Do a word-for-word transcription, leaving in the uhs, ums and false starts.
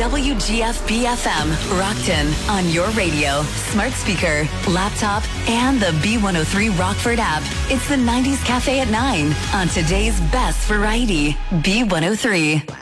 W G F B F M, Rockton, on your radio, smart speaker, laptop, and the B one oh three Rockford app. It's the nineties Cafe at nine on today's best variety, B one oh three.